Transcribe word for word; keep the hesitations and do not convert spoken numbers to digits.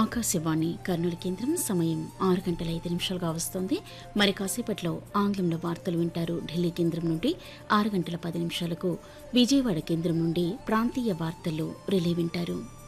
ఆకాశవాణి కర్నూలు కేంద్రం సమయం ఆరు గంటల ఐదు నిమిషాలుగా వస్తోంది. మరి కాసేపట్లో ఆంగ్లంలో వార్తలు వింటారు. ఢిల్లీ కేంద్రం నుండి ఆరు గంటల పది నిమిషాలకు విజయవాడ కేంద్రం నుండి ప్రాంతీయ వార్తలు రిలే వింటారు.